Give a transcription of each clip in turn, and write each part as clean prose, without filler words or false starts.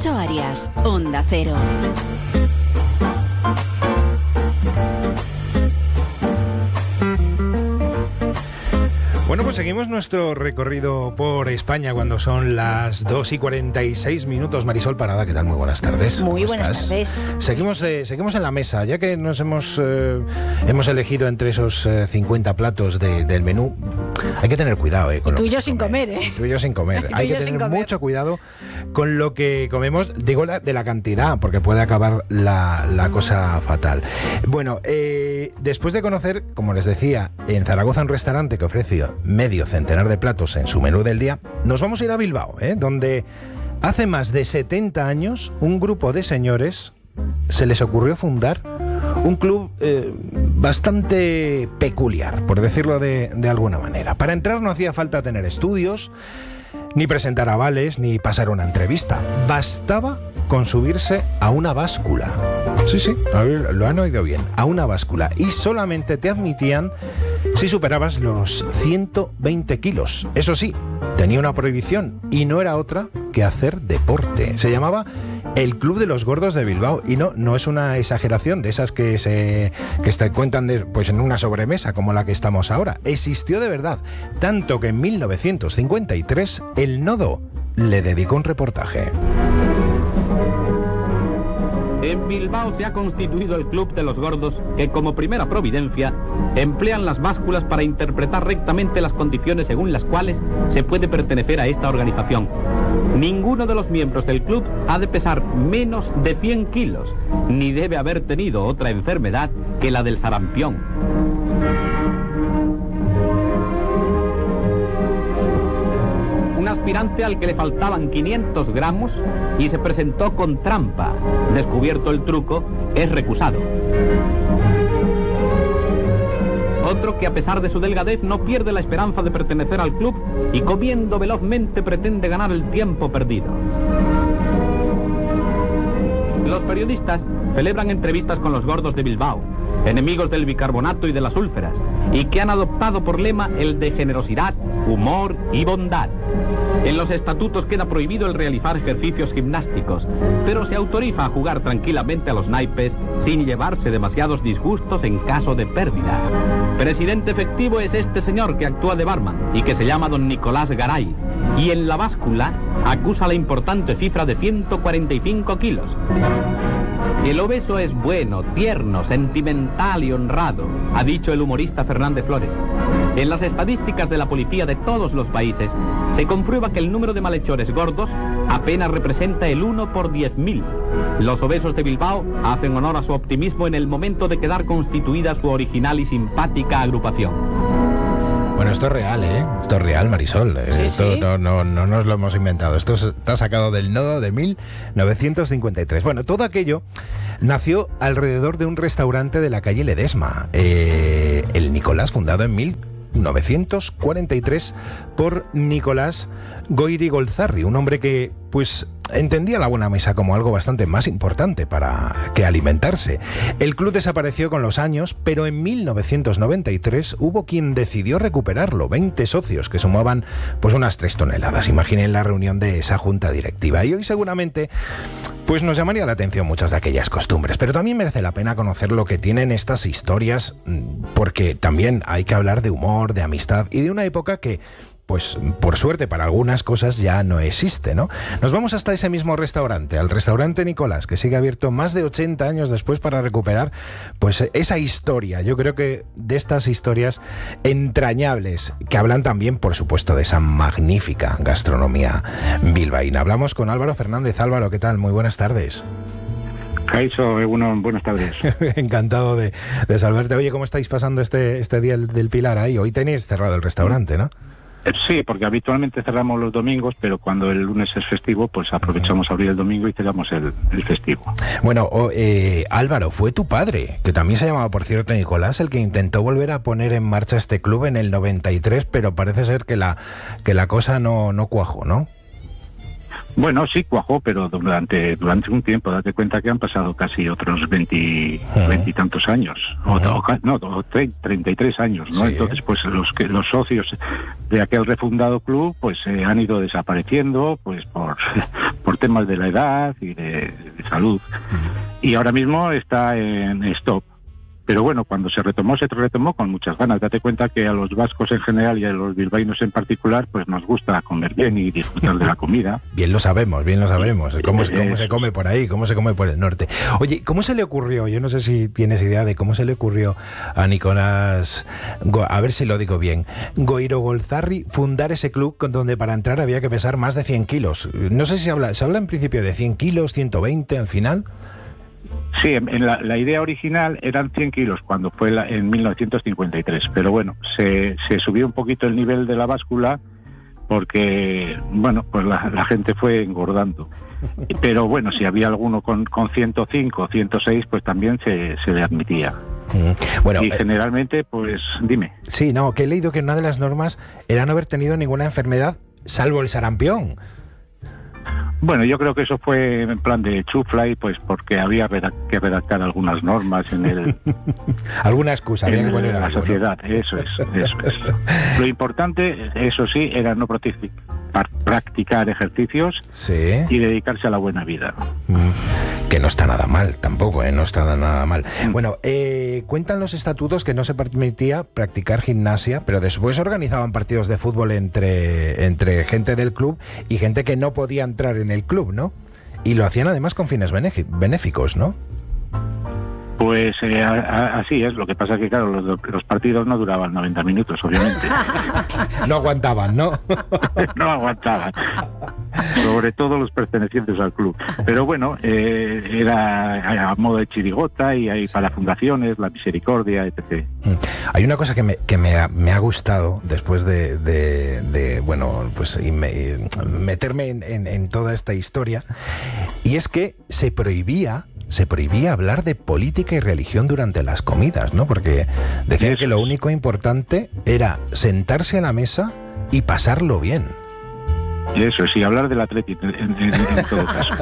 Nacho Arias, Onda Cero. Bueno, pues seguimos nuestro recorrido por España cuando son las 2:46. Marisol Parada, ¿qué tal? Muy buenas tardes. Muy buenas tardes. Seguimos en la mesa, ya que nos hemos elegido entre esos 50 platos del menú. Hay que tener cuidado, con tú y yo sin comer, Tú y yo sin comer. Hay que tener mucho cuidado con lo que comemos, digo de la cantidad, porque puede acabar la cosa fatal. Bueno, después de conocer, como les decía, en Zaragoza un restaurante que ofrece medio centenar de platos en su menú del día, nos vamos a ir a Bilbao, donde hace más de 70 años un grupo de señores se les ocurrió fundar un club bastante peculiar, por decirlo de alguna manera. Para entrar no hacía falta tener estudios, ni presentar avales, ni pasar una entrevista. Bastaba con subirse a una báscula. Sí, lo han oído bien, a una báscula. Y solamente te admitían si superabas los 120 kilos. Eso sí, tenía una prohibición y no era otra que hacer deporte. Se llamaba el Club de los Gordos de Bilbao y no es una exageración de esas que se cuentan pues en una sobremesa como la que estamos ahora. Existió de verdad, tanto que en 1953 El Nodo le dedicó un reportaje. En Bilbao se ha constituido el Club de los Gordos que, como primera providencia, emplean las básculas para interpretar rectamente las condiciones según las cuales se puede pertenecer a esta organización. Ninguno de los miembros del club ha de pesar menos de 100 kilos, ni debe haber tenido otra enfermedad que la del sarampión. Un aspirante al que le faltaban 500 gramos y se presentó con trampa. Descubierto el truco, es recusado. Otro que a pesar de su delgadez no pierde la esperanza de pertenecer al club y comiendo velozmente pretende ganar el tiempo perdido. Los periodistas celebran entrevistas con los gordos de Bilbao, enemigos del bicarbonato y de las úlceras, y que han adoptado por lema el de generosidad, humor y bondad. En los estatutos queda prohibido el realizar ejercicios gimnásticos, pero se autoriza a jugar tranquilamente a los naipes sin llevarse demasiados disgustos en caso de pérdida. Presidente efectivo es este señor que actúa de barman y que se llama don Nicolás Garay, y en la báscula acusa la importante cifra de 145 kilos. El obeso es bueno, tierno, sentimental y honrado, ha dicho el humorista Fernández Flores. En las estadísticas de la policía de todos los países se comprueba que el número de malhechores gordos apenas representa el 1 por 10.000. Los obesos de Bilbao hacen honor a su optimismo en el momento de quedar constituida su original y simpática agrupación. Bueno, esto es real, Esto es real, Marisol. Sí, esto sí. No nos lo hemos inventado. Esto está sacado del Nodo de 1953. Bueno, todo aquello nació alrededor de un restaurante de la calle Ledesma, el Nicolás, fundado en 1943 por Nicolás Goiri Golzarri, un hombre que pues entendía la buena mesa como algo bastante más importante para que alimentarse. El club desapareció con los años, pero en 1993 hubo quien decidió recuperarlo, 20 socios que sumaban pues unas 3 toneladas. Imaginen la reunión de esa junta directiva. Y hoy seguramente pues nos llamaría la atención muchas de aquellas costumbres, pero también merece la pena conocer lo que tienen estas historias, porque también hay que hablar de humor, de amistad y de una época que pues por suerte para algunas cosas ya no existe, ¿no? Nos vamos hasta ese mismo restaurante, al restaurante Nicolás, que sigue abierto más de 80 años después para recuperar pues esa historia. Yo creo que de estas historias entrañables que hablan también, por supuesto, de esa magnífica gastronomía bilbaína. Hablamos con Álvaro Fernández. Álvaro, ¿qué tal? Muy buenas tardes. Caixo, buenas tardes. Encantado de saludarte. Oye, ¿cómo estáis pasando este día del Pilar ahí? Hoy tenéis cerrado el restaurante, ¿no? Sí, porque habitualmente cerramos los domingos, pero cuando el lunes es festivo, pues aprovechamos a abrir el domingo y cerramos el festivo. Bueno, Álvaro, fue tu padre, que también se llamaba, por cierto, Nicolás, el que intentó volver a poner en marcha este club en el 93, pero parece ser que la cosa no cuajó, ¿no? Bueno, sí cuajó, pero durante un tiempo. Date cuenta que han pasado casi otros 20 y tantos años, o 33 años, ¿no? Sí. Entonces, pues los socios de aquel refundado club, pues han ido desapareciendo, pues por por temas de la edad y de salud. Y ahora mismo está en stop. Pero bueno, cuando se retomó con muchas ganas. Date cuenta que a los vascos en general y a los bilbaínos en particular, pues nos gusta comer bien y disfrutar de la comida. Bien lo sabemos. ¿Cómo se come por ahí? ¿Cómo se come por el norte? Oye, ¿cómo se le ocurrió? Yo no sé si tienes idea de cómo se le ocurrió a Nicolás, a ver si lo digo bien, Goirogolzarri, fundar ese club donde para entrar había que pesar más de 100 kilos. No sé si se habla en principio de 100 kilos, 120 al final. Sí, en la idea original eran 100 kilos cuando fue en 1953, pero bueno, se subió un poquito el nivel de la báscula porque, bueno, pues la gente fue engordando. Pero bueno, si había alguno con 105, 106, pues también se le admitía. Bueno, y generalmente, pues, dime. Sí, no, que he leído que una de las normas era no haber tenido ninguna enfermedad, salvo el sarampión. Bueno, yo creo que eso fue en plan de chufla y pues porque había que redactar algunas normas en el... Alguna excusa, bien buena en la sociedad, ¿no? Eso es. Lo importante, eso sí, era no practicar ejercicios, sí, y dedicarse a la buena vida. Que no está nada mal tampoco, no está nada mal. Bueno, cuentan los estatutos que no se permitía practicar gimnasia, pero después organizaban partidos de fútbol entre gente del club y gente que no podía entrar en el club, ¿no? Y lo hacían además con fines benéficos, ¿no? Pues así es, lo que pasa es que claro, los partidos no duraban 90 minutos, obviamente. No aguantaban, ¿no? No aguantaban, sobre todo los pertenecientes al club. Pero bueno, era a modo de chirigota y hay para fundaciones, la Misericordia, etc. Hay una cosa que me ha gustado después de bueno, pues meterme en toda esta historia, y es que se prohibía hablar de política y religión durante las comidas, ¿no? Porque decían que lo único importante era sentarse a la mesa y pasarlo bien. Eso, sí, hablar del Atlético en todo caso.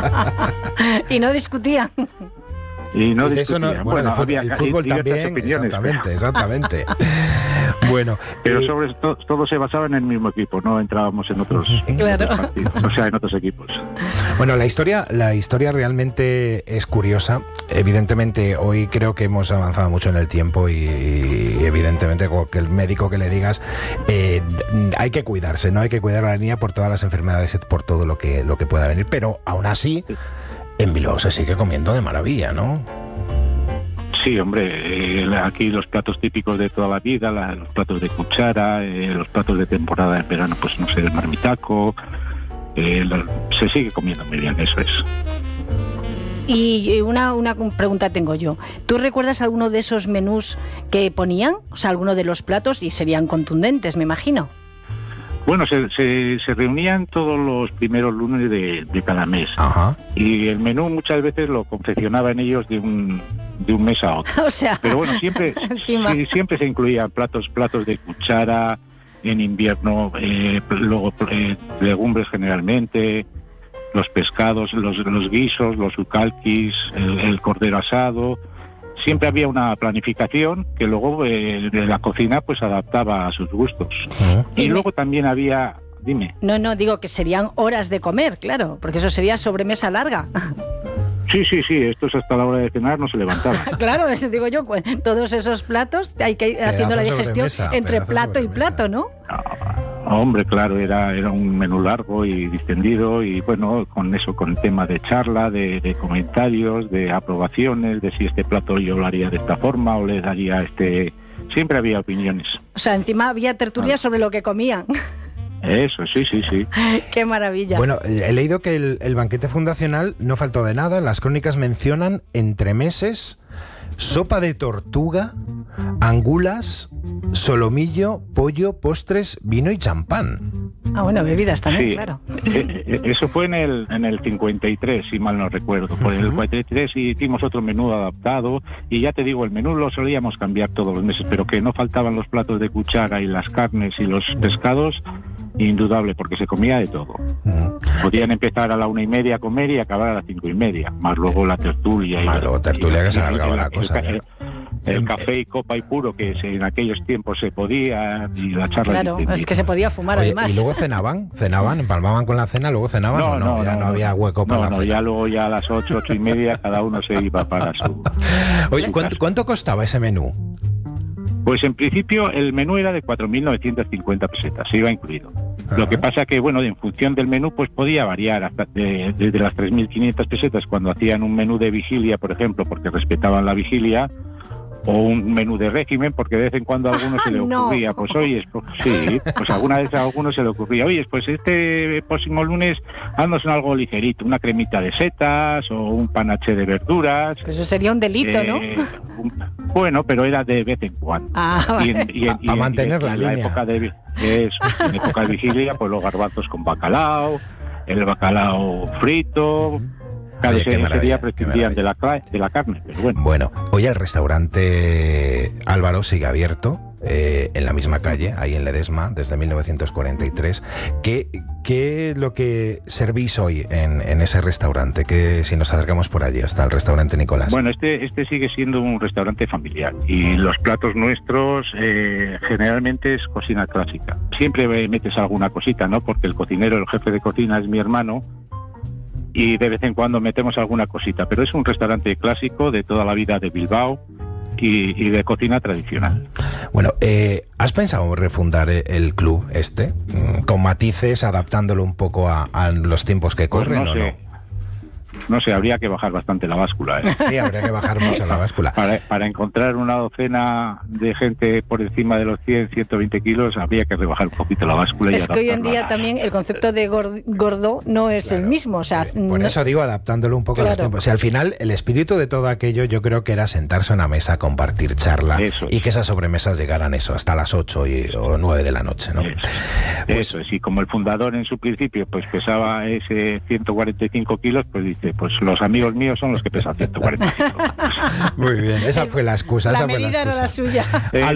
Y no discutían. Y no de eso no, bueno, había el fútbol también, exactamente. Bueno, pero sobre todo se basaba en el mismo equipo, no entrábamos en otros, claro, otros partidos, o sea, en otros equipos. Bueno, la historia realmente es curiosa. Evidentemente, hoy creo que hemos avanzado mucho en el tiempo y evidentemente, que el médico que le digas, hay que cuidarse, ¿no? Hay que cuidar a la niña por todas las enfermedades, por todo lo que pueda venir, pero aún así, en Bilbao se sigue comiendo de maravilla, ¿no? Sí, hombre, aquí los platos típicos de toda la vida, los platos de cuchara, los platos de temporada de verano, pues no sé, el marmitaco, se sigue comiendo muy bien, eso es. Y una pregunta tengo yo. ¿Tú recuerdas alguno de esos menús que ponían? O sea, alguno de los platos, y serían contundentes, me imagino. Bueno, se reunían todos los primeros lunes de cada mes. Ajá. Y el menú muchas veces lo confeccionaban ellos de un mes a otro. O sea, pero bueno, siempre se incluían platos de cuchara, en invierno, luego legumbres generalmente, los pescados, los guisos, los ucalquis, el cordero asado. Siempre había una planificación que luego la cocina pues adaptaba a sus gustos. Y luego también había... Dime. No, digo que serían horas de comer, claro, porque eso sería sobremesa larga. Sí, estos hasta la hora de cenar no se levantaban. Claro, eso digo yo, todos esos platos hay que ir haciendo la digestión entre plato y plato, ¿no? No, hombre, claro, era un menú largo y distendido y bueno, con el tema de charla, de comentarios, de aprobaciones, de si este plato yo lo haría de esta forma o le daría siempre había opiniones. O sea, encima había tertulia sobre lo que comían. Eso, sí. ¡Qué maravilla! Bueno, he leído que el banquete fundacional no faltó de nada. Las crónicas mencionan entremeses, sopa de tortuga, angulas, solomillo, pollo, postres, vino y champán. Ah, bueno, bebidas también, sí, claro. Eso fue en el 53, si mal no recuerdo. Por el 53 hicimos otro menú adaptado y ya te digo, el menú lo solíamos cambiar todos los meses, pero que no faltaban los platos de cuchara y las carnes y los pescados, indudable, porque se comía de todo. Podían empezar a la 1:30 a comer y acabar a las 5:30, más luego la tertulia. Más luego tertulia que se alargaba la cosa. el café y copa y puro que en aquellos tiempos se podía, y la charla. Claro, es que se podía fumar. Oye, además. ¿y luego cenaban, empalmaban con la cena, luego cenaban o no? Ya no había hueco para la cena. Ya luego ya a las 8, 8 y media cada uno se iba para su... Oye, ¿cuánto costaba ese menú? Pues en principio el menú era de 4.950 pesetas, se iba incluido. Lo que pasa que, bueno, en función del menú, pues podía variar hasta desde las 3.500 pesetas cuando hacían un menú de vigilia, por ejemplo, porque respetaban la vigilia, o un menú de régimen, porque de vez en cuando a alguno se le ocurría, pues oye, pues alguna vez a alguno se le ocurría, oye, pues este próximo lunes haznos algo ligerito, una cremita de setas o un panache de verduras. Pues eso sería un delito, ¿no? Bueno, pero era de vez en cuando. Para mantener la línea. En época de vigilia, pues los garbanzos con bacalao, el bacalao frito... Claro, ese día prescindían de la carne, pero bueno. Bueno, hoy el restaurante Álvaro sigue abierto en la misma calle, ahí en Ledesma, desde 1943. ¿Qué es lo que servís hoy en ese restaurante? Que si nos acercamos por allí hasta el restaurante Nicolás. Bueno, este sigue siendo un restaurante familiar y los platos nuestros generalmente es cocina clásica. Siempre metes alguna cosita, ¿no? Porque el cocinero, el jefe de cocina es mi hermano, y de vez en cuando metemos alguna cosita, pero es un restaurante clásico de toda la vida de Bilbao y de cocina tradicional. Bueno, ¿has pensado refundar el club con matices, adaptándolo un poco a los tiempos que corren o no? No sé, habría que bajar bastante la báscula. Sí, habría que bajar mucho la báscula. Para encontrar una docena de gente por encima de los 100, 120 kilos, habría que rebajar un poquito la báscula. Es que hoy en día también el concepto de gordo no es el mismo. O sea, por eso digo, adaptándolo un poco a los tiempos. O sea, al final, el espíritu de todo aquello yo creo que era sentarse a una mesa, compartir charla y que esas sobremesas llegaran hasta las 8 o 9 de la noche, ¿no? Eso es, y como el fundador en su principio pues pesaba ese 145 kilos, pues dice, pues los amigos míos son los que pesan 145. Muy bien, esa fue la excusa. La medida era la suya.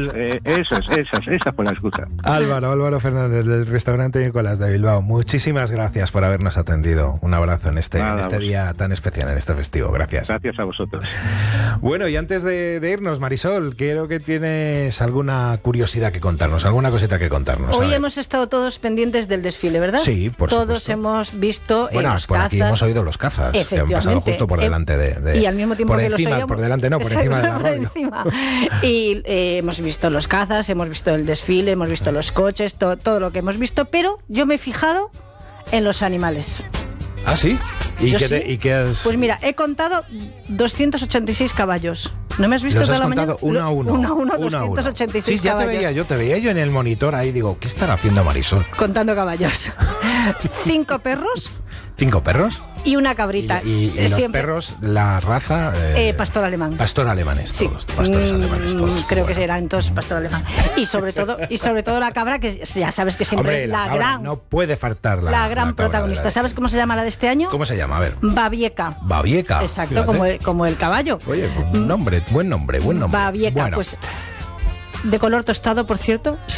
Esa fue la excusa. Álvaro Fernández, del restaurante Nicolás de Bilbao, muchísimas gracias por habernos atendido. Un abrazo en este día tan especial, en este festivo. Gracias. Gracias a vosotros. Bueno, y antes de irnos, Marisol, creo que tienes alguna curiosidad que contarnos, alguna cosita que contarnos. Hoy hemos estado todos pendientes del desfile, ¿verdad? Sí, por supuesto. Todos hemos visto los cazas. Por aquí hemos oído los cazas, que han pasado justo por delante de y al mismo tiempo por que encima, los oíamos, por delante no, por encima de la radio. Y hemos visto los cazas, hemos visto el desfile, hemos visto los coches, todo lo que hemos visto, pero yo me he fijado en los animales. ¿Ah, sí? ¿Y qué has...? Pues mira, he contado 286 caballos. ¿No me has visto toda la mañana? Uno a uno. 286 sí, ya caballos. te veía yo en el monitor ahí, digo, ¿qué estará haciendo Marisol? Contando caballos. 5 perros. ¿5 perros? Y una cabrita. Y los perros, la raza... pastor alemán. Pastor alemanes, sí. todos. Pastores alemanes, todos. Creo que serán todos pastor alemán. Y sobre todo la cabra, que ya sabes que siempre es la gran... No puede faltar la gran protagonista. ¿Sabes cómo se llama la de este año? ¿Cómo se llama? A ver. Babieca. Babieca. Exacto, como el caballo. Oye, buen nombre. Babieca, bueno. Pues de color tostado, por cierto.